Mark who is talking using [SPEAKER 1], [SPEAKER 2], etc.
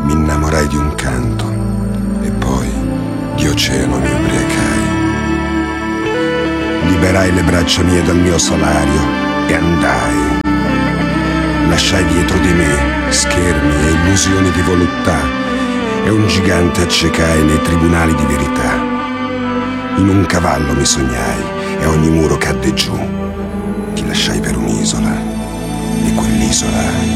[SPEAKER 1] mi innamorai di un canto e poi di oceano mi ubriacai. Liberai le braccia mie dal mio salario e andai. Lasciai dietro di me schermi e illusioni di voluttà e un gigante accecai nei tribunali di verità. In un cavallo mi sognai e ogni muro cadde giù. Ti lasciai per un'isola e quell'isola